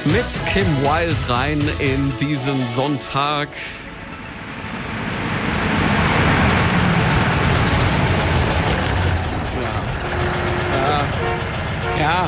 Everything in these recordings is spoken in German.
Mit Kim Wilde rein in diesen Sonntag. Ja.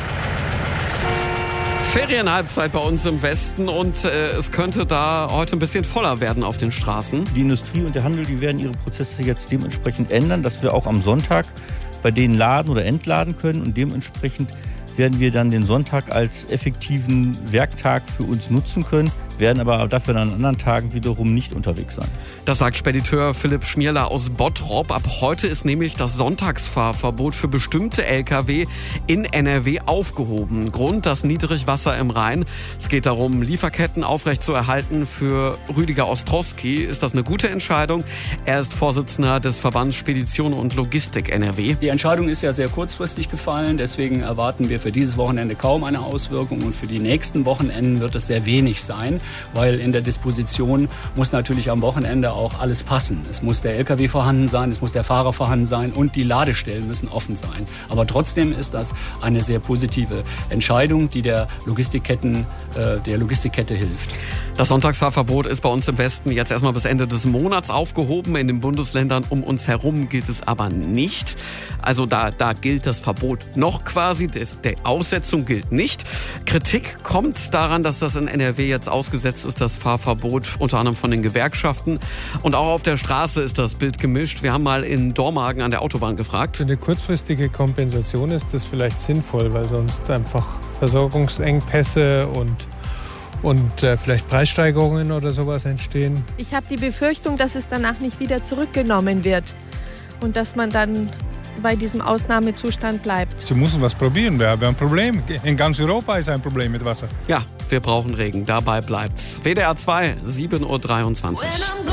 Ferienhalbzeit bei uns im Westen und es könnte da heute ein bisschen voller werden auf den Straßen. Die Industrie und der Handel, die werden ihre Prozesse jetzt dementsprechend ändern, dass wir auch am Sonntag bei denen laden oder entladen können und dementsprechend werden wir dann den Sonntag als effektiven Werktag für uns nutzen können, werden aber dafür an anderen Tagen wiederum nicht unterwegs sein. Das sagt Spediteur Philipp Schmierler aus Bottrop. Ab heute ist nämlich das Sonntagsfahrverbot für bestimmte Lkw in NRW aufgehoben. Grund das Niedrigwasser im Rhein. Es geht darum, Lieferketten aufrechtzuerhalten. Für Rüdiger Ostrowski ist das eine gute Entscheidung. Er ist Vorsitzender des Verbands Spedition und Logistik NRW. Die Entscheidung ist ja sehr kurzfristig gefallen. Deswegen erwarten wir für dieses Wochenende kaum eine Auswirkung. Und für die nächsten Wochenenden wird es sehr wenig sein, weil in der Disposition muss natürlich am Wochenende auch alles passen. Es muss der LKW vorhanden sein, es muss der Fahrer vorhanden sein und die Ladestellen müssen offen sein. Aber trotzdem ist das eine sehr positive Entscheidung, die der Logistikkette hilft. Das Sonntagsfahrverbot ist bei uns im Westen jetzt erstmal bis Ende des Monats aufgehoben. In den Bundesländern um uns herum gilt es aber nicht. Also da gilt das Verbot noch quasi, der Aussetzung gilt nicht. Kritik kommt daran, dass das in NRW jetzt ausgesetzt ist, das Fahrverbot, unter anderem von den Gewerkschaften. Und auch auf der Straße ist das Bild gemischt. Wir haben mal in Dormagen an der Autobahn gefragt. Für eine kurzfristige Kompensation ist das vielleicht sinnvoll, weil sonst einfach Versorgungsengpässe und vielleicht Preissteigerungen oder sowas entstehen. Ich habe die Befürchtung, dass es danach nicht wieder zurückgenommen wird und dass man dann bei diesem Ausnahmezustand bleibt. Sie müssen was probieren, wir haben ein Problem. In ganz Europa ist ein Problem mit Wasser. Ja, wir brauchen Regen, dabei bleibt's. WDR 2, 7:23 Uhr.